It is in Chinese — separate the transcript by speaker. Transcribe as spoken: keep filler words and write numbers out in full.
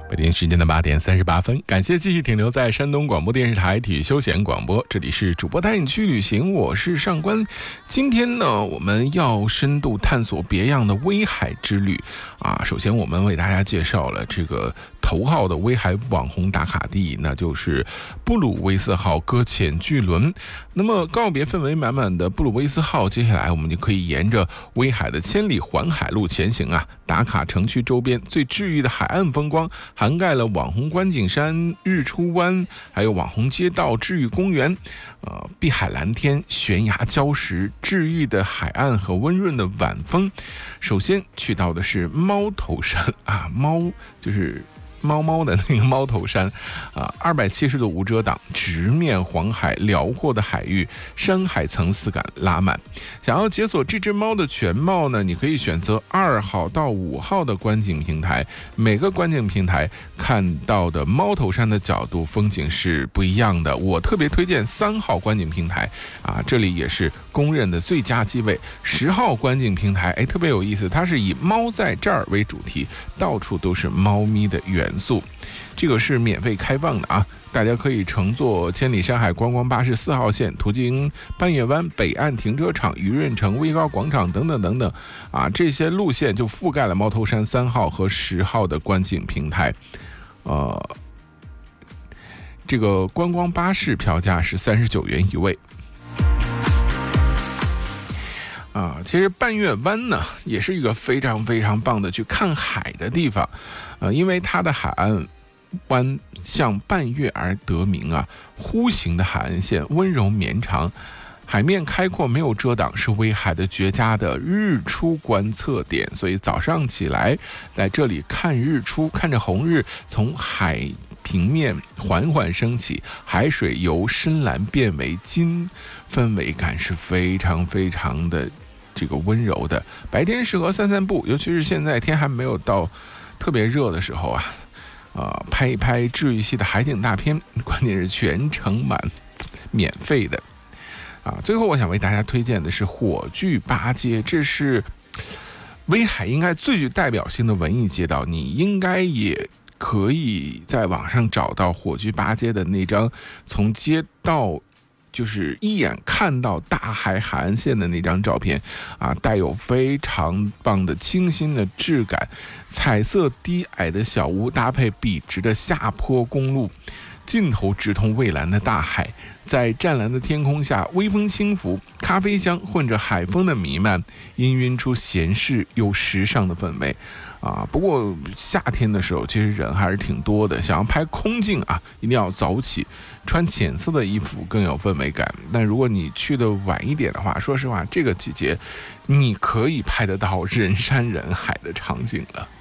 Speaker 1: 北京时间的八点三十八分，感谢继续停留在山东广播电视台体育休闲广播，这里是主播带你去旅行，我是上官。今天呢，我们要深度探索别样的威海之旅啊。首先，我们为大家介绍了这个头号的威海网红打卡地，那就是布鲁威斯号搁浅巨轮。那么，告别氛围满满的布鲁威斯号，接下来我们就可以沿着威海的千里环海路前行啊，打卡城区周边最治愈的海岸风光。涵盖了网红观景山、日出湾，还有网红街道、治愈公园，呃，碧海蓝天、悬崖礁石、治愈的海岸和温润的晚风。首先去到的是猫头山啊，猫就是猫猫的那个猫头山啊，二百七十度无遮挡，直面黄海，辽阔的海域，山海层次感拉满。想要解锁这只猫的全貌呢，你可以选择二号到五号的观景平台，每个观景平台看到的猫头山的角度风景是不一样的。我特别推荐三号观景平台啊，这里也是公认的最佳机位。十号观景平台哎特别有意思，它是以猫在这儿为主题，到处都是猫咪的元素。这个是免费开放的啊，大家可以乘坐千里山海观光巴士四号线，途经半月湾、北岸停车场、渔人城、威高广场等等等等啊，这些路线就覆盖了猫头山三号和十号的观景平台。呃，这个观光巴士票价是三十九元一位。啊，其实半月湾呢，也是一个非常非常棒的去看海的地方，呃，因为它的海岸湾向半月而得名啊，弧形的海岸线温柔绵长，海面开阔没有遮挡，是威海的绝佳的日出观测点。所以早上起来在这里看日出，看着红日从海平面缓缓升起，海水由深蓝变为金，氛围感是非常非常的这个温柔的。白天适合散散步，尤其是现在天还没有到特别热的时候啊，呃，拍一拍治愈系的海景大片，关键是全程满免费的啊。最后我想为大家推荐的是火炬八街，这是威海应该最具代表性的文艺街道，你应该也可以在网上找到火炬八街的那张从街道就是一眼看到大海海岸线的那张照片啊，带有非常棒的清新的质感，彩色低矮的小屋搭配笔直的下坡公路，尽头直通蔚蓝的大海，在湛蓝的天空下，微风轻拂，咖啡香混着海风的弥漫，氤氲出闲适又时尚的氛围啊。不过夏天的时候其实人还是挺多的，想要拍空镜啊，一定要早起，穿浅色的衣服更有氛围感。但如果你去的晚一点的话，说实话这个季节你可以拍得到人山人海的场景了。